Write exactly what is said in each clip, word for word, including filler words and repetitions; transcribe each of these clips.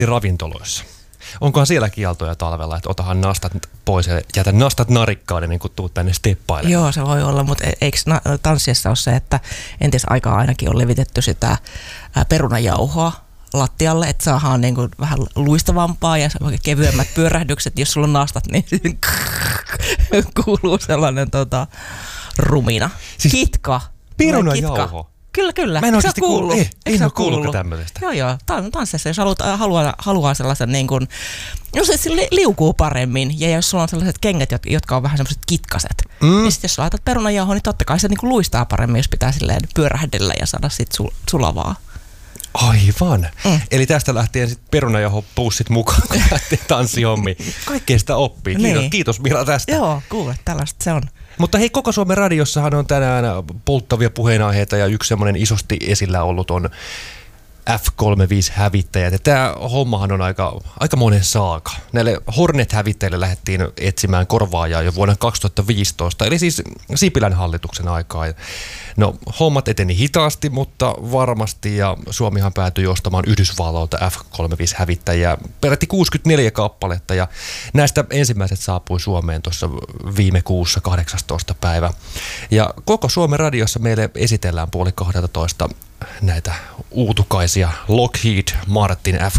ravintoloissa. Onkohan siellä kieltoja talvella, että otahan nastat pois ja jätä nastat narikkaan niin kuin tuut tänne steppailemaan? Joo, se voi olla, mutta eikö tanssiessa ole se, että entis aikaa ainakin on levitetty sitä perunajauhoa lattialle, että saadaan niin kuin vähän luistavampaa ja kevyemmät pyörähdykset. Jos sulla on nastat, niin kuuluu sellainen tota, rumina. Siis kitka. Perunajauho? Kyllä, kyllä. Mä en oikeasti kuullut. Ei, en ole kuullutkaan tämmöisestä. Joo, joo. Tansseissa, jos haluat, haluaa, haluaa sellaisen niin kuin, jos se liukuu paremmin ja jos sulla on sellaiset kengät, jotka on vähän semmoiset kitkaset, mm. niin sitten jos sä laitat perunajauhoa, niin totta kai se niin kuin luistaa paremmin, jos pitää silleen pyörähdellä ja saada sit sul, sulavaa. Aivan. Mm. Eli tästä lähtien sitten perunajauhopussit mukaan, kun lähtee tanssihommiin. Kaikkea sitä oppii. Kiitos, niin. Kiitos Mira tästä. Joo, kuule, tällaista se on. Mutta hei, Koko Suomen radiossahan on tänään polttavia puheenaiheita ja yksi semmoinen isosti esillä ollut on F kolmekymmentäviisi-hävittäjät. Ja tämä hommahan on aika, aika monen saaka. Näille Hornet-hävittäjille lähdettiin etsimään korvaajaa jo vuonna kaksituhattaviisitoista, eli siis Sipilän hallituksen aikaa. No, hommat eteni hitaasti, mutta varmasti, ja Suomihan päätyi ostamaan Yhdysvalloilta F kolmekymmentäviisi-hävittäjiä peräti kuusikymmentäneljä kappaletta, ja näistä ensimmäiset saapui Suomeen tuossa viime kuussa kahdeksastoista päivä. Ja Koko Suomen radiossa meille esitellään puoli kahdellatoista näitä uutukaisia Lockheed Martin F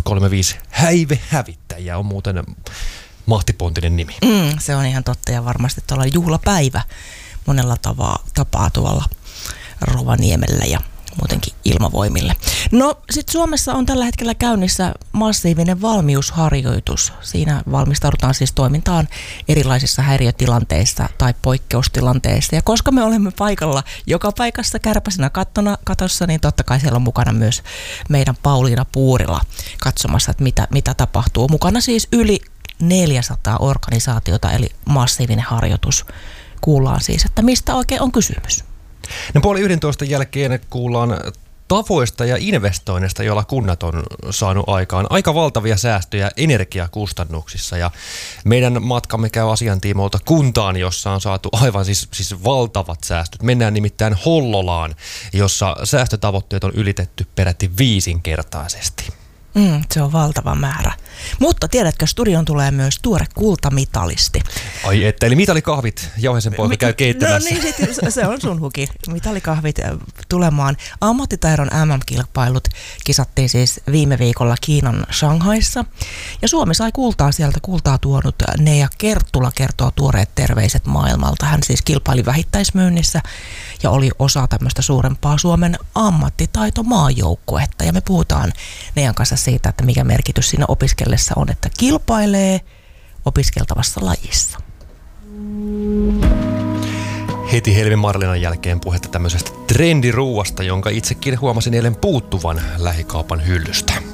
kolmekymmentäviisi-häivehävittäjiä on muuten mahtipontinen nimi. Mm, se on ihan totta ja varmasti tuolla juhlapäivä monella tavaa, tapaa tuolla Rovaniemellä ja muutenkin ilmavoimille. No sitten Suomessa on tällä hetkellä käynnissä massiivinen valmiusharjoitus. Siinä valmistaudutaan siis toimintaan erilaisissa häiriötilanteissa tai poikkeustilanteissa. Ja koska me olemme paikalla joka paikassa kärpäsenä kattona, katossa, niin totta kai siellä on mukana myös meidän Pauliina Puurila katsomassa, että mitä, mitä tapahtuu. Mukana siis yli neljäsataa organisaatiota, eli massiivinen harjoitus. Kuullaan siis, että mistä oikein on kysymys. No puoli yhdentoista jälkeen kuullaan tavoista ja investoinneista, joilla kunnat on saanut aikaan aika valtavia säästöjä energiakustannuksissa. Ja meidän matkamme käy asiantiimoilta kuntaan, jossa on saatu aivan siis, siis valtavat säästöt. Mennään nimittäin Hollolaan, jossa säästötavoitteet on ylitetty peräti viisinkertaisesti. Mm, se on valtava määrä. Mutta tiedätkö, studioon tulee myös tuore kultamitalisti. Ai että, eli mitalikahvit, Jauhesen poika käy keittämässä. No niin, sit, se on sun huki. Mitalikahvit tulemaan. Ammattitaidon M M-kilpailut kisattiin siis viime viikolla Kiinan Shanghaissa. Ja Suomi sai kultaa sieltä. Kultaa tuonut Neija Kerttula kertoo tuoreet terveiset maailmalta. Hän siis kilpaili vähittäismyynnissä ja oli osa tämmöistä suurempaa Suomen ammattitaitomaajoukkuetta. Ja me puhutaan Neijan kanssa siitä, että mikä merkitys siinä opiskellessa on, että kilpailee opiskeltavassa lajissa. Heti Helmi Marlinan jälkeen puhetta tämmöisestä trendiruuasta, jonka itsekin huomasin eilen puuttuvan lähikaupan hyllystä.